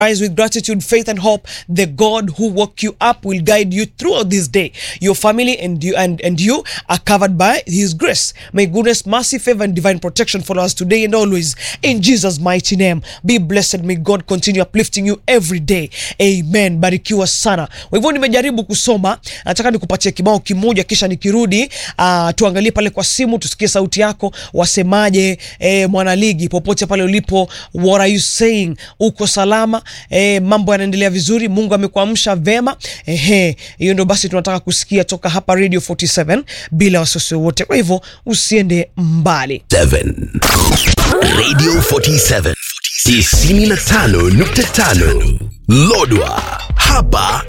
Rise with gratitude, faith and hope. The God who woke you up will guide you throughout this day. Your family and you are covered by His grace. May goodness, mercy, favor and divine protection follow us today and always. In Jesus' mighty name. Be blessed. May God continue uplifting you every day. Amen. Barikiwa sana. Kwa hivyo nimejaribu kusoma. Nataka nikupatie kibao kimoja kisha nikirudi tuangalie pale kwa simu tusikie sauti yako wasemaje mwanaligi popote pale ulipo. What are you saying? Uko salama? Mambo yanaendelea vizuri, Mungu amekuamsha vema. Hiyo ndio basi tunataka kusikia toka hapa Radio 47 bila wasiwasi wote. Kwa hivyo usiende mbali. 7 Radio 47 95.5 Lodwa, hapa